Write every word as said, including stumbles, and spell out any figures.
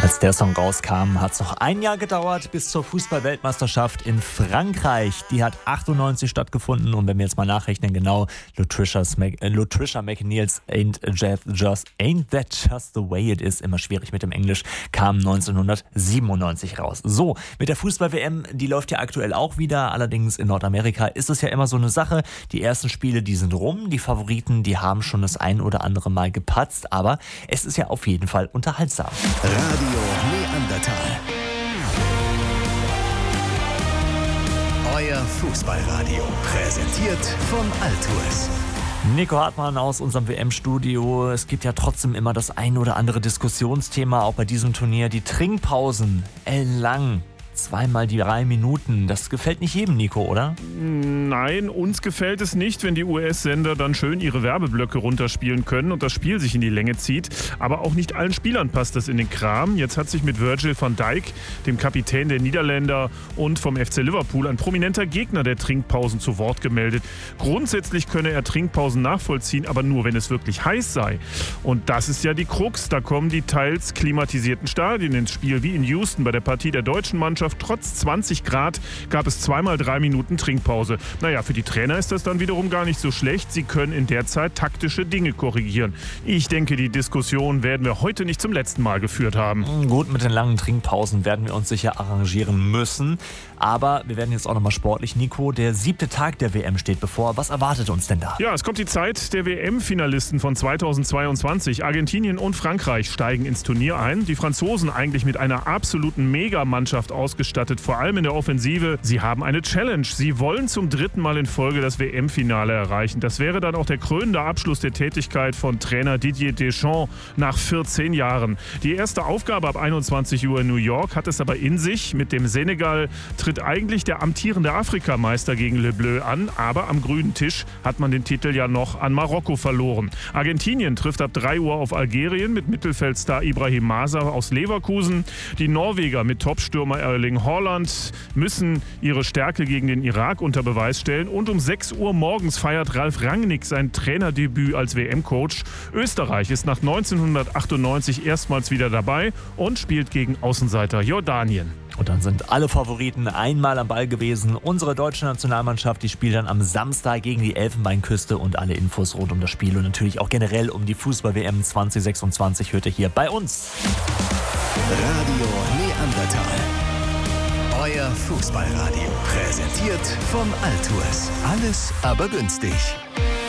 Als der Song rauskam, hat es noch ein Jahr gedauert bis zur Fußball-Weltmeisterschaft in Frankreich. Die hat achtundneunzig stattgefunden und wenn wir jetzt mal nachrechnen, genau, Latricia McNeil's Ain't, just, Ain't That Just the Way It Is, immer schwierig mit dem Englisch, kam neunzehnhundertsiebenundneunzig raus. So, mit der Fußball-W M, die läuft ja aktuell auch wieder, allerdings in Nordamerika ist es ja immer so eine Sache. Die ersten Spiele, die sind rum, die Favoriten, die haben schon das ein oder andere Mal gepatzt, aber es ist ja auf jeden Fall unterhaltsam. Radio Neandertal. Euer Fußballradio. Präsentiert von Altours. Nico Hartmann aus unserem W M-Studio. Es gibt ja trotzdem immer das ein oder andere Diskussionsthema, auch bei diesem Turnier. Die Trinkpausen, ellenlang. Zweimal die drei Minuten. Das gefällt nicht jedem, Nico, oder? Nein, uns gefällt es nicht, wenn die U S-Sender dann schön ihre Werbeblöcke runterspielen können und das Spiel sich in die Länge zieht. Aber auch nicht allen Spielern passt das in den Kram. Jetzt hat sich mit Virgil van Dijk, dem Kapitän der Niederländer und vom F C Liverpool, ein prominenter Gegner der Trinkpausen zu Wort gemeldet. Grundsätzlich könne er Trinkpausen nachvollziehen, aber nur, wenn es wirklich heiß sei. Und das ist ja die Krux. Da kommen die teils klimatisierten Stadien ins Spiel, wie in Houston bei der Partie der deutschen Mannschaft. Trotz zwanzig Grad gab es zweimal drei Minuten Trinkpause. Naja, für die Trainer ist das dann wiederum gar nicht so schlecht. Sie können in der Zeit taktische Dinge korrigieren. Ich denke, die Diskussion werden wir heute nicht zum letzten Mal geführt haben. Gut, mit den langen Trinkpausen werden wir uns sicher arrangieren müssen. Aber wir werden jetzt auch nochmal sportlich. Nico, der siebte Tag der W M steht bevor. Was erwartet uns denn da? Ja, es kommt die Zeit der W M-Finalisten von zweitausendzweiundzwanzig. Argentinien und Frankreich steigen ins Turnier ein. Die Franzosen eigentlich mit einer absoluten Megamannschaft aus ausgestattet, vor allem in der Offensive. Sie haben eine Challenge. Sie wollen zum dritten Mal in Folge das W M-Finale erreichen. Das wäre dann auch der krönende Abschluss der Tätigkeit von Trainer Didier Deschamps nach vierzehn Jahren. Die erste Aufgabe ab einundzwanzig Uhr in New York hat es aber in sich. Mit dem Senegal tritt eigentlich der amtierende Afrikameister gegen Le Bleu an, aber am grünen Tisch hat man den Titel ja noch an Marokko verloren. Argentinien trifft ab drei Uhr auf Algerien mit Mittelfeldstar Ibrahim Masa aus Leverkusen. Die Norweger mit Topstürmer Erling Haaland müssen ihre Stärke gegen den Irak unter Beweis stellen. Und um sechs Uhr morgens feiert Ralf Rangnick sein Trainerdebüt als W M-Coach. Österreich ist nach neunzehnhundertachtundneunzig erstmals wieder dabei und spielt gegen Außenseiter Jordanien. Und dann sind alle Favoriten einmal am Ball gewesen. Unsere deutsche Nationalmannschaft, die spielt dann am Samstag gegen die Elfenbeinküste und alle Infos rund um das Spiel und natürlich auch generell um die Fußball-W M zwanzig sechsundzwanzig hört ihr hier bei uns. Radio Neandertal. Euer Fußballradio. Präsentiert von Altours. Alles aber günstig.